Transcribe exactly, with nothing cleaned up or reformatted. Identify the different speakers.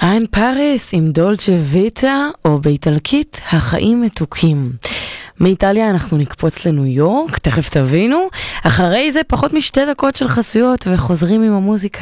Speaker 1: אין פאריס עם דולצ'ה ויטה, או באיטלקית החיים מתוקים. מאיטליה אנחנו נקפוץ לניו יורק, תכף תבינו. אחרי זה פחות משתי דקות של חסויות וחוזרים עם המוזיקה